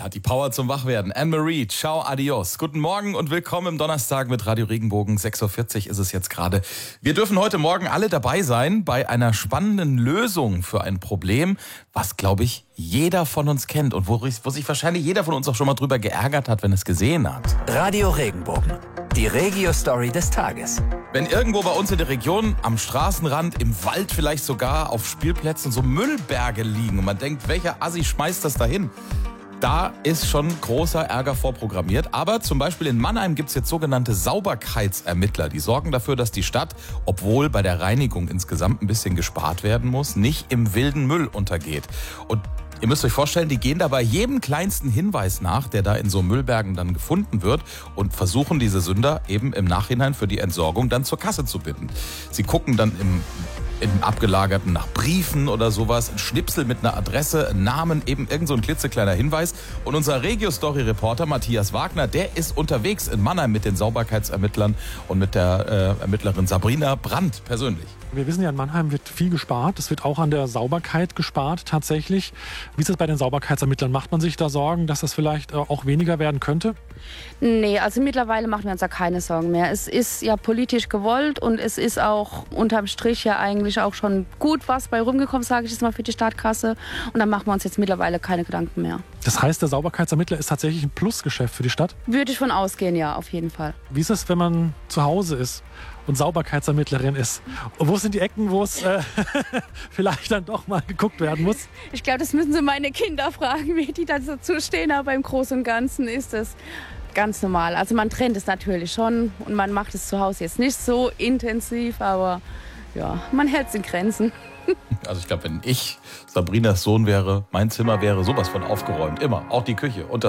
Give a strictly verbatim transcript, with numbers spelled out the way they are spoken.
hat die Power zum Wachwerden. Anne-Marie, ciao, adios. Guten Morgen und willkommen im Donnerstag mit Radio Regenbogen. sechs Uhr vierzig ist es jetzt gerade. Wir dürfen heute Morgen alle dabei sein bei einer spannenden Lösung für ein Problem, was, glaube ich, jeder von uns kennt und wo, wo sich wahrscheinlich jeder von uns auch schon mal drüber geärgert hat, wenn es gesehen hat. Radio Regenbogen, die Regio-Story des Tages. Wenn irgendwo bei uns in der Region, am Straßenrand, im Wald vielleicht sogar, auf Spielplätzen so Müllberge liegen und man denkt, welcher Assi schmeißt das dahin? Da ist schon großer Ärger vorprogrammiert. Aber zum Beispiel in Mannheim gibt es jetzt sogenannte Sauberkeitsermittler. Die sorgen dafür, dass die Stadt, obwohl bei der Reinigung insgesamt ein bisschen gespart werden muss, nicht im wilden Müll untergeht. Und ihr müsst euch vorstellen, die gehen dabei jedem kleinsten Hinweis nach, der da in so Müllbergen dann gefunden wird und versuchen diese Sünder eben im Nachhinein für die Entsorgung dann zur Kasse zu bitten. Sie gucken dann im im Abgelagerten nach Briefen oder sowas, ein Schnipsel mit einer Adresse, einen Namen, eben irgend so ein klitzekleiner Hinweis. Und unser Regio-Story-Reporter Matthias Wagner, der ist unterwegs in Mannheim mit den Sauberkeitsermittlern und mit der äh, Ermittlerin Sabrina Brandt persönlich. Wir wissen ja, in Mannheim wird viel gespart. Es wird auch an der Sauberkeit gespart tatsächlich. Wie ist es bei den Sauberkeitsermittlern? Macht man sich da Sorgen, dass das vielleicht äh, auch weniger werden könnte? Nee, also mittlerweile machen wir uns da keine Sorgen mehr. Es ist ja politisch gewollt und es ist auch unterm Strich ja eigentlich auch schon gut was bei rumgekommen, sage ich jetzt mal, für die Stadtkasse. Und da machen wir uns jetzt mittlerweile keine Gedanken mehr. Das heißt, der Sauberkeitsermittler ist tatsächlich ein Plusgeschäft für die Stadt? Würde ich von ausgehen, ja, auf jeden Fall. Wie ist es, wenn man zu Hause ist und Sauberkeitsermittlerin ist? Und wo sind die Ecken, wo es äh, vielleicht dann doch mal geguckt werden muss? Ich glaube, das müssen Sie meine Kinder fragen, wie die dazu stehen. Aber im Großen und Ganzen ist es ganz normal. Also man trennt es natürlich schon und man macht es zu Hause jetzt nicht so intensiv, aber ja, man hält es in Grenzen. Also ich glaube, wenn ich Sabrinas Sohn wäre, mein Zimmer wäre sowas von aufgeräumt. Immer, auch die Küche. Und